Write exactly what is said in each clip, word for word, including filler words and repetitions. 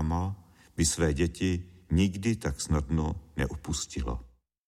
máma by své děti nikdy tak snadno neopustila.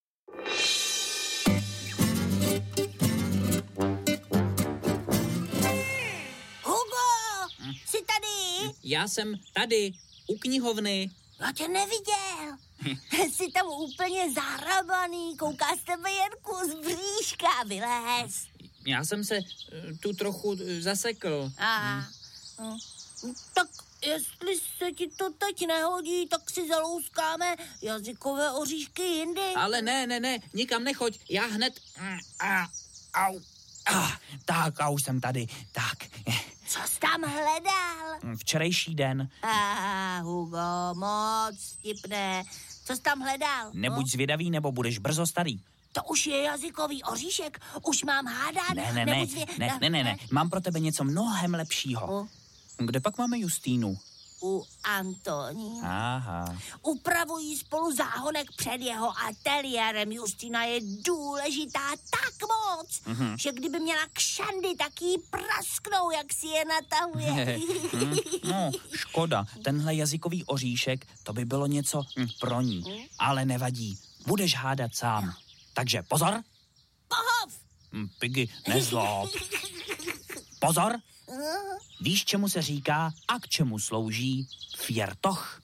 Hugo, jsi tady? Já jsem tady, u knihovny. Já tě neviděl. Jsi tam úplně zahrabaný, kouká z tebe jen kus bříška, vylez. Já jsem se tu trochu zasekl. Aha. Hmm. Tak jestli se ti to teď nehodí, tak si zalouskáme jazykové oříšky jindy. Ale ne, ne, ne, nikam nechoď, já hned... A, au. Ah, tak, a už jsem tady, tak. Co jsi tam hledal? Včerejší den. Ah, Hugo, moc vtipné. Co jsi tam hledal? Nebuď no? zvědavý, nebo budeš brzo starý. To už je jazykový oříšek, už mám hádat. Ne, ne, ne, zvě... ne, ne, ne, ne, mám pro tebe něco mnohem lepšího. U? Kde pak máme Justínu? U Antoní. Aha. Upravují spolu záhonek před jeho ateliérem. Justína je důležitá tak moc, mm-hmm. že kdyby měla kšandy, tak jí prasknou, jak si je natahuje. No, škoda. Tenhle jazykový oříšek, to by bylo něco pro ní. Ale nevadí. Budeš hádat sám. No. Takže pozor. Pohov! Piggy, nezlob. Pozor. Víš, čemu se říká a k čemu slouží fjrtoch?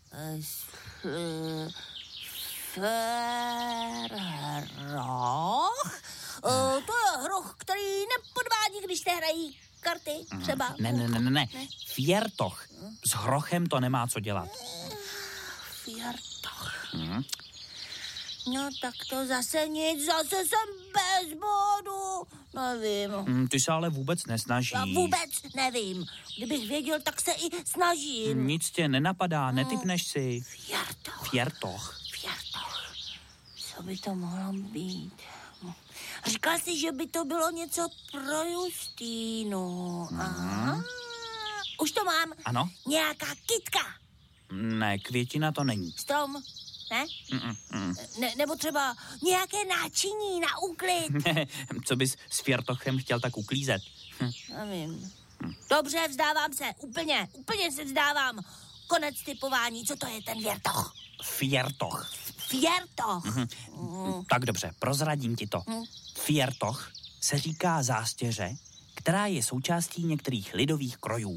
Hroch? To je hroch, který nepodvádí, když se hrají karty, třeba. Ne, ne, ne, ne, ne. Fjrtoch. S hrochem to nemá co dělat. Fjrtoch. Hmm. No tak to zase nic, zase jsem bez bodu. Nevím. Mm, ty se ale vůbec nesnažíš. Já vůbec nevím. Kdybych věděl, tak se i snažím. Nic tě nenapadá, netypneš si. Fjrtoch. Fjrtoch. Fjrtoch. Co by to mohlo být? Říkal jsi, že by to bylo něco pro Justínu. Aha. Mm. Už to mám. Ano? Nějaká kytka. Ne, květina to není. Strom. Ne? Mm, mm. ne? Nebo třeba nějaké náčiní na úklid. Co bys s fjrtochem chtěl tak uklízet? Hm. Nevím. Hm. Dobře, vzdávám se. Úplně, úplně se vzdávám. Konec typování. Co to je ten fjrtoch? Fjrtoch. Fjrtoch. Mm. Mm. Tak dobře, prozradím ti to. Mm. Fjrtoch se říká zástěře, která je součástí některých lidových krojů.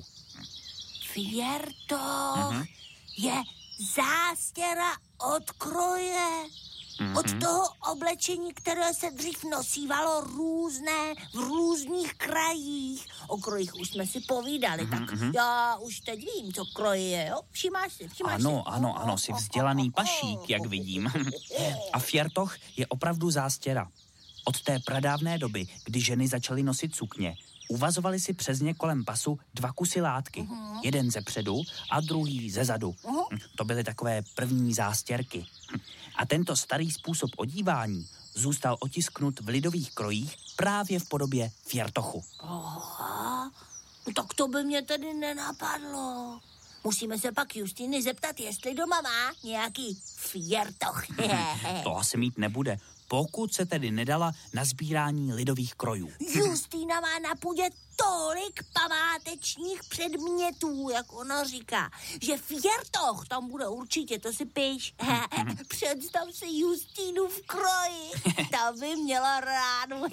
Fjrtoch mm. je zástěra od kroje, mm-hmm. od toho oblečení, které se dřív nosívalo různé v různých krajích. O krojích už jsme si povídali, mm-hmm. tak já už teď vím, co kroj je, jo? Všimáš si, všimáš ano, si. Ano, ano, jsi vzdělaný pašík, jak vidím. A fjrtoch je opravdu zástěra. Od té pradávné doby, kdy ženy začaly nosit sukně, uvazovali si přes ně kolem pasu dva kusy látky. Uh-huh. Jeden ze předu a druhý ze zadu. Uh-huh. To byly takové první zástěrky. A tento starý způsob odívání zůstal otisknut v lidových krojích právě v podobě fjrtochu. Aha, tak to by mě tedy nenapadlo. Musíme se pak Justíny zeptat, jestli doma má nějaký fjrtoch. To asi mít nebude, pokud se tedy nedala na sbírání lidových krojů. Justína má na půdě tolik památečních předmětů, jak ona říká, že fjrtoch tam bude určitě, to si píš. Představ si Justínu v kroji, ta by měla ránu.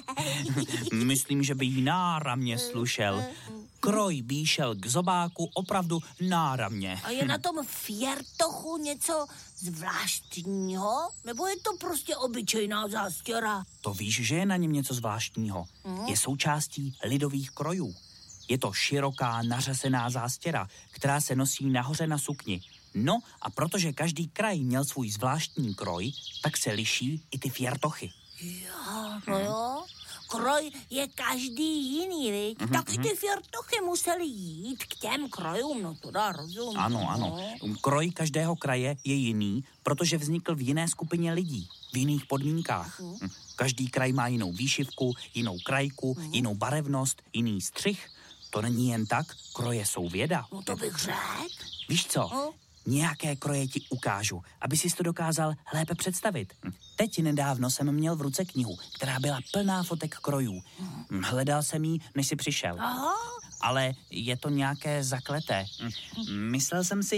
Myslím, že by jí náramně slušel. Kroj by šel k zobáku opravdu náramně. A je na tom fjrtochu něco zvláštního? Nebo je to prostě obyčejná zástěra? To víš, že je na něm něco zvláštního. Mm. Je součástí lidových krojů. Je to široká, nařesená zástěra, která se nosí nahoře na sukni. No a protože každý kraj měl svůj zvláštní kroj, tak se liší i ty fjrtochy. Jo, no jo. Kroj je každý jiný, viď? Mm-hmm. Tak i ty fjrtochy museli jít k těm krojům, no to dá rozum. Ano, ano. Kroj každého kraje je jiný, protože vznikl v jiné skupině lidí, v jiných podmínkách. Mm. Každý kraj má jinou výšivku, jinou krajku, mm. jinou barevnost, jiný střih. To není jen tak, kroje jsou věda. No to bych řekl. Víš co? Mm. Nějaké kroje ti ukážu, aby si to dokázal lépe představit. Teď nedávno jsem měl v ruce knihu, která byla plná fotek krojů. Hledal jsem ji, než jsi přišel. Aha. Ale je to nějaké zakleté. Myslel jsem si,